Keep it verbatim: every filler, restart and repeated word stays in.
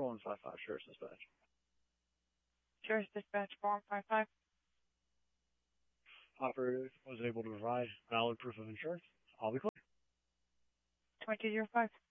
one five five, Sheriff's Dispatch. Sheriff's Dispatch, four one five five. Operator was able to provide valid proof of insurance. I'll be clear. twenty-two zero five.